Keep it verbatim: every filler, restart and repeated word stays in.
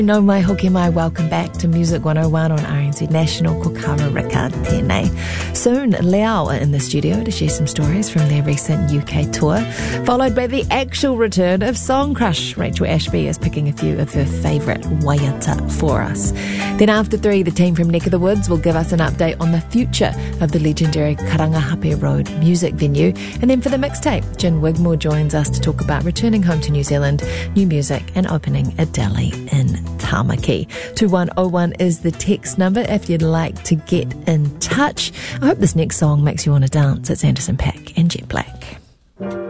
No mai hoki mai, welcome back to Music one oh one on R N Z National. Ko kawa rika tēnei. Soon, Liao are in the studio to share some stories from their recent U K tour, followed by the actual return of Song Crush. Rachel Ashby is picking a few of her favourite waiata for us. Then after three, the team from Neck of the Woods will give us an update on the future of the legendary Karangahape Road music venue. And then for the mixtape, Jen Wigmore joins us to talk about returning home to New Zealand, new music, and opening a deli in Tamaki. two one oh one is the text number if you'd like to get in touch. I hope this next song makes you want to dance. It's Anderson .Paak and Jet Black.